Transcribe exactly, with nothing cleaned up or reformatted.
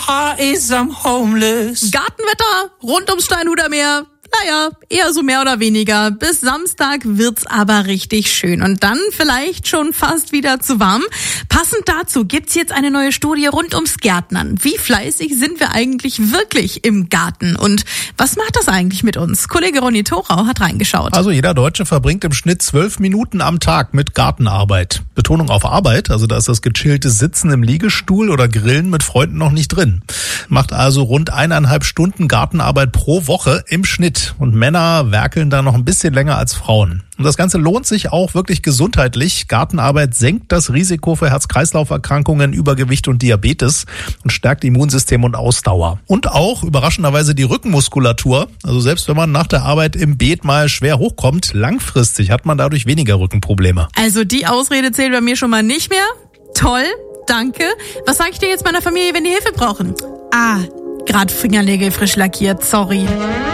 heart is I'm homeless. Gartenwetter rund ums Steinhuder Meer. Naja, eher so mehr oder weniger. Bis Samstag wird's aber richtig schön. Und dann vielleicht schon fast wieder zu warm. Passend dazu gibt's jetzt eine neue Studie rund ums Gärtnern. Wie fleißig sind wir eigentlich wirklich im Garten? Und was macht das eigentlich mit uns? Kollege Ronny Thorau hat reingeschaut. Also jeder Deutsche verbringt im Schnitt zwölf Minuten am Tag mit Gartenarbeit. Betonung auf Arbeit, also da ist das gechillte Sitzen im Liegestuhl oder Grillen mit Freunden noch nicht drin. Macht also rund eineinhalb Stunden Gartenarbeit pro Woche im Schnitt. Und Männer werkeln da noch ein bisschen länger als Frauen. Und das Ganze lohnt sich auch wirklich gesundheitlich. Gartenarbeit senkt das Risiko für Herz-Kreislauf-Erkrankungen, Übergewicht und Diabetes und stärkt Immunsystem und Ausdauer. Und auch überraschenderweise die Rückenmuskulatur. Also selbst wenn man nach der Arbeit im Beet mal schwer hochkommt, langfristig hat man dadurch weniger Rückenprobleme. Also die Ausrede zählt bei mir schon mal nicht mehr. Toll, danke. Was sage ich dir jetzt meiner Familie, wenn die Hilfe brauchen? Ah, gerade Fingernägel frisch lackiert, sorry.